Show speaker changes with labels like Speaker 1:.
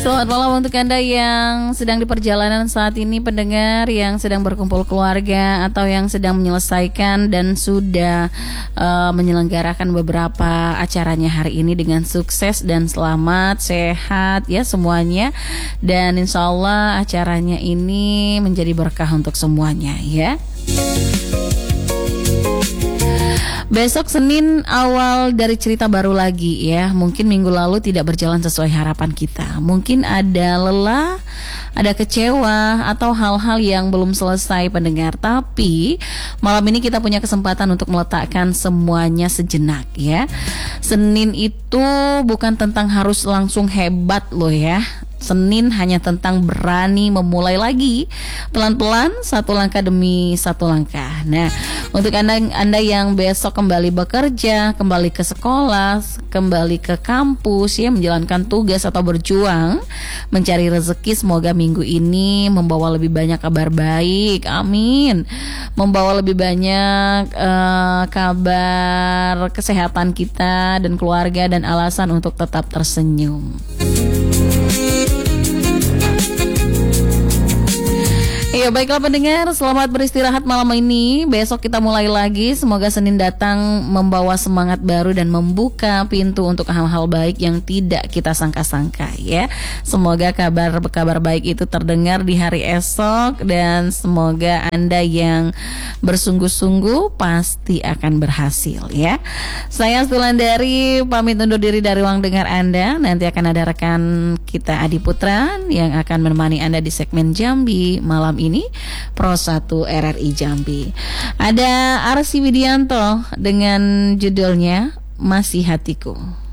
Speaker 1: Selamat malam untuk Anda yang sedang di perjalanan saat ini, pendengar yang sedang berkumpul keluarga atau yang sedang menyelesaikan dan sudah menyelenggarakan beberapa acaranya hari ini dengan sukses dan selamat, sehat ya semuanya. Dan insya Allah acaranya ini menjadi berkah untuk semuanya ya. Besok Senin awal dari cerita baru lagi ya. Mungkin minggu lalu tidak berjalan sesuai harapan kita. Mungkin ada lelah, ada kecewa atau hal-hal yang belum selesai pendengar. Tapi malam ini kita punya kesempatan untuk meletakkan semuanya sejenak ya. Senin itu bukan tentang harus langsung hebat loh ya. Senin hanya tentang berani memulai lagi, pelan-pelan, satu langkah demi satu langkah. Nah, untuk anda yang besok kembali bekerja, kembali ke sekolah, kembali ke kampus ya, menjalankan tugas atau berjuang mencari rezeki, semoga minggu ini membawa lebih banyak kabar baik, amin. Membawa lebih banyak kabar kesehatan kita dan keluarga dan alasan untuk tetap tersenyum. Ya baiklah pendengar, selamat beristirahat malam ini. Besok kita mulai lagi. Semoga Senin datang membawa semangat baru dan membuka pintu untuk hal-hal baik yang tidak kita sangka-sangka ya. Semoga kabar baik itu terdengar di hari esok. Dan semoga Anda yang bersungguh-sungguh pasti akan berhasil ya. Saya Sulandari pamit undur diri dari ruang dengar Anda. Nanti akan ada rekan kita Adi Putra yang akan menemani Anda di segmen Jambi malam ini, Pro 1 RRI Jambi. Ada Arsi Widianto dengan judulnya Masih Hatiku.